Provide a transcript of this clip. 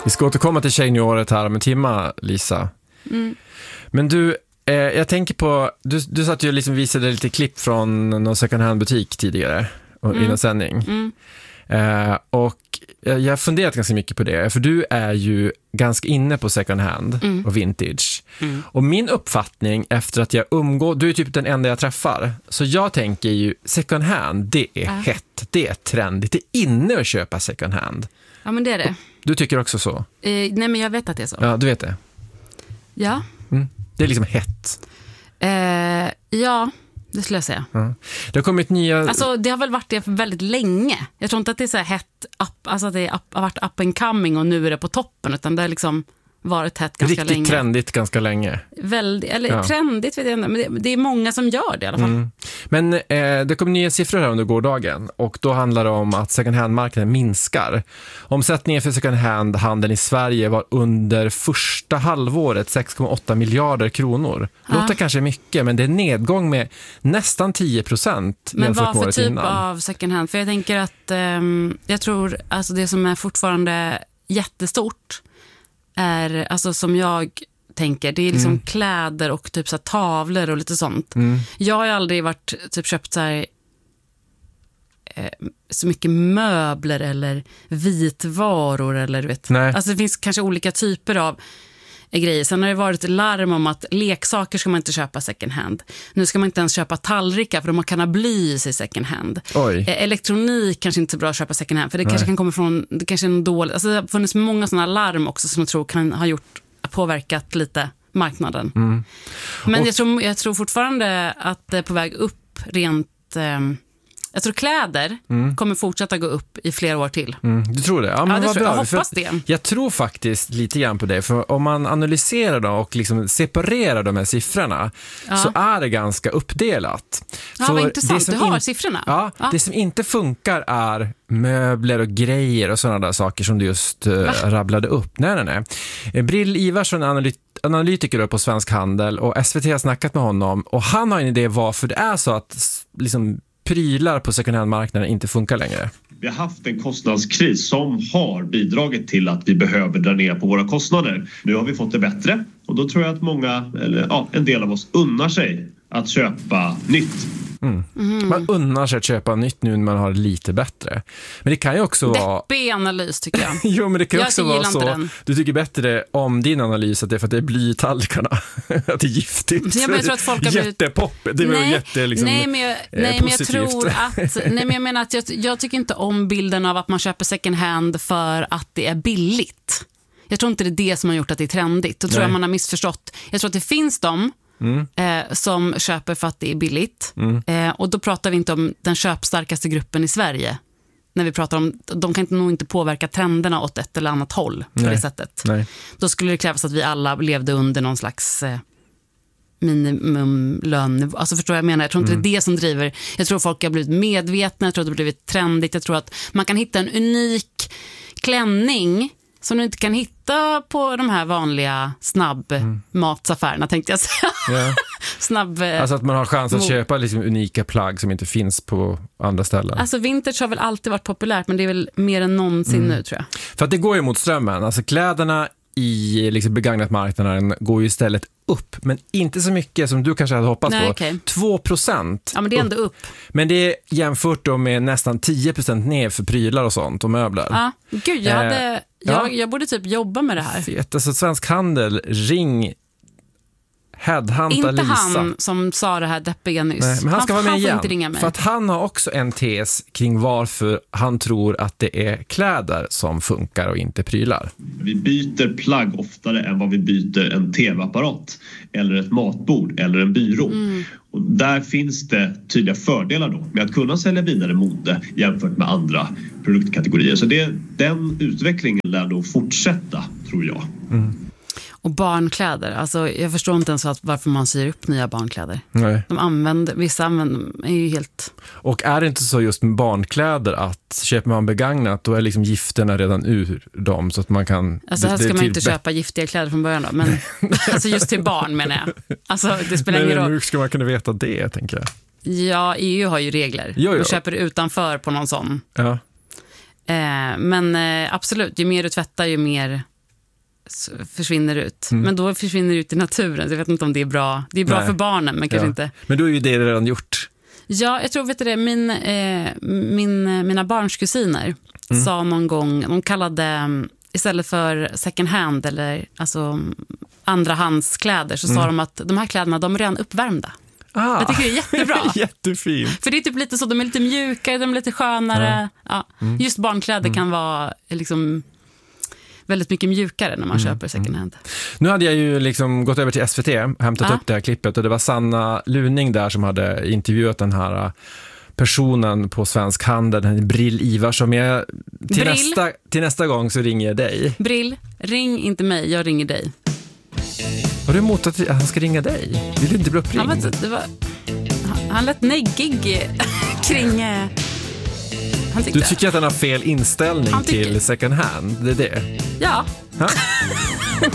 Vi ska återkomma till tjejnyåret här om en timma, Lisa. Men du, jag tänker på, du satt ju liksom visade lite klipp från någon second hand-butik tidigare i någon sändning. Och jag har funderat ganska mycket på det, för du är ju ganska inne på second hand och vintage. Och min uppfattning efter att jag umgår, du är typ den enda jag träffar, så jag tänker ju second hand, det är hett, det är trendigt, det är inne att köpa second hand. Ja, men det är det. Och du tycker också så? Nej, men jag vet att det är så. Ja, du vet det. Ja. Det är liksom hett. Ja, det skulle jag säga. Det har kommit nya... Alltså, det har väl varit det för väldigt länge. Jag tror inte att det är så här hett up, alltså att det har varit up and coming och nu är det på toppen, utan det har liksom varit hett ganska länge. Riktigt trendigt ganska länge. Trendigt vet jag inte, men det är många som gör det i alla fall. Men det kom nya siffror här under gårdagen, och då handlar det om att second hand-marknaden minskar. Omsättningen för second hand-handeln i Sverige var under första halvåret 6,8 miljarder kronor. Låter kanske mycket, men det är nedgång med nästan 10% men jämfört med vad för året typ innan. av second hand? För jag tänker att jag tror alltså det som är fortfarande jättestort är, alltså som jag tänker, det är liksom kläder och typ så här tavlor och lite sånt. Jag har ju aldrig varit typ köpt så här så mycket möbler eller vitvaror eller du vet. Nej. Alltså det finns kanske olika typer av grejer. Sen har det varit larm om att leksaker ska man inte köpa second hand. Nu ska man inte ens köpa tallrikar för de kan ha bly i sig second hand. Elektronik kanske inte är så bra att köpa second hand, för det kanske kan komma från, det kanske är en dålig, alltså det har funnits många sådana larm också som jag tror kan ha påverkat lite marknaden. Men jag tror fortfarande att det är på väg upp rent jag tror kläder kommer fortsätta gå upp i flera år till. Du tror det? Ja, men det vad tror bra. jag. Hoppas det. Jag tror faktiskt lite grann på det. För om man analyserar dem och liksom separerar de här siffrorna så är det ganska uppdelat. Ja, vad intressant. Du har siffrorna. Ja, det som inte funkar är möbler och grejer och sådana där saker som du just rabblade upp. Nej. Brill Ivarsson är analytiker på Svensk Handel, och SVT har snackat med honom, och han har en idé varför det är så att liksom prylar på second hand-marknaden inte funkar längre. Vi har haft en kostnadskris som har bidragit till att vi behöver dra ner på våra kostnader. Nu har vi fått det bättre, och då tror jag att många, eller en del av oss unnar sig att köpa nytt. Man unnar sig att köpa nytt nu när man har lite bättre. Men det kan ju också vara... Deppig analys tycker jag. Jo, men det kan ju också vara så. Den. Du tycker bättre om din analys att det är för att det är bly i tallrikarna. Att det är giftigt. Ja, men jag tror att folk har blivit... Jättepopp. Det var jätte liksom, nej, men jag tror att... Nej, men jag menar att jag tycker inte om bilden av att man köper second hand för att det är billigt. Jag tror inte det är det som har gjort att det är trendigt. Då tror jag man har missförstått. Jag tror att det finns som köper för att det är billigt. Och då pratar vi inte om den köpstarkaste gruppen i Sverige. När vi pratar om, de kan nog inte påverka trenderna åt ett eller annat håll på det sättet. Nej. Då skulle det krävas att vi alla levde under någon slags minimumlön. Alltså förstår jag menar? Jag tror inte det är det som driver. Jag tror folk har blivit medvetna, jag tror att det har blivit trendigt. Jag tror att man kan hitta en unik klänning som du inte kan hitta på de här vanliga snabbmatsaffärerna, tänkte jag säga. Yeah. Alltså att man har chans att köpa liksom unika plagg som inte finns på andra ställen. Alltså vintage har väl alltid varit populärt, men det är väl mer än någonsin nu, tror jag. För att det går ju mot strömmen. Alltså kläderna i liksom begagnat marknaden går ju istället upp, men inte så mycket som du kanske hade hoppats på. Okay. 2%. Ja, men det är ändå upp. Men det är jämfört då med nästan 10% ner för prylar och sånt och möbler. Ja, gud, jag borde typ jobba med det här. Vet, alltså Svensk Handel, ring headhunta inte Lisa. Han som sa det här deppiga nyss. Nej, men han ska vara med igen. Inte ringa mig. För att han har också en tes kring varför han tror att det är kläder som funkar och inte prylar. Vi byter plagg oftare än vad vi byter en tv-apparat eller ett matbord eller en byrå. Och där finns det tydliga fördelar då med att kunna sälja vidare mode jämfört med andra produktkategorier. Så den utvecklingen lär då fortsätta, tror jag. Och barnkläder, alltså jag förstår inte ens varför man syr upp nya barnkläder. Nej. Vissa använder är ju helt... Och är det inte så just med barnkläder att köper man begagnat, då är liksom gifterna redan ur dem så att man kan... Alltså här ska man inte köpa giftiga kläder från början då, men alltså just till barn menar jag. Alltså det spelar ingen roll. Hur ska man kunna veta det, tänker jag? Ja, EU har ju regler. Jo. Du köper utanför på någon sån. Ja. Men absolut, ju mer du tvättar ju mer försvinner ut. Men då försvinner det ut i naturen. Så jag vet inte om det är bra. Det är bra för barnen, men kanske inte. Men då är ju det redan gjort. Ja, jag tror, vet du det, mina barns kusiner sa någon gång, de kallade istället för second hand eller alltså andrahandskläder, så sa de att de här kläderna, de är redan uppvärmda. Jag tycker det är jättebra. Jättefint. För det är typ lite så, de är lite mjukare, de är lite skönare. Ja. Just barnkläder kan vara liksom väldigt mycket mjukare när man köper second hand. Nu hade jag ju liksom gått över till SVT, hämtat upp det här klippet, och det var Sanna Luning där som hade intervjuat den här personen på Svensk Handel, den Brill Ivar, som jag till nästa gång så ringer jag dig. Brill, ring inte mig, jag ringer dig. Har du emot att han ska ringa dig? Vill du inte bli uppringd? Han lät neggig kring... Du tycker att han har fel inställning till second hand? Det är det? Ja.